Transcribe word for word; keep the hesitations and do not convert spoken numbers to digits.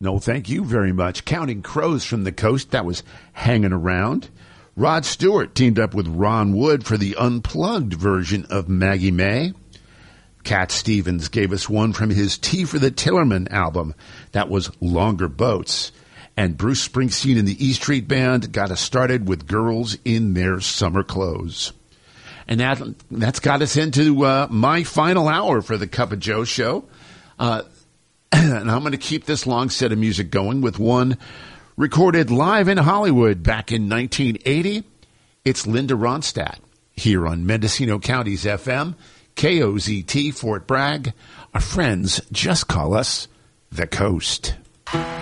No, thank you very much. Counting Crows from the Coast, that was Hanging Around. Rod Stewart teamed up with Ron Wood for the unplugged version of Maggie May. Cat Stevens gave us one from his Tea for the Tillerman album. That was Longer Boats. And Bruce Springsteen and the E Street Band got us started with Girls in Their Summer Clothes. And that, that's got us into uh, my final hour for the Cup of Joe show. Uh, and I'm going to keep this long set of music going with one recorded live in Hollywood back in nineteen eighty. It's Linda Ronstadt here on Mendocino County's F M, K O Z T, Fort Bragg. Our friends just call us The Coast.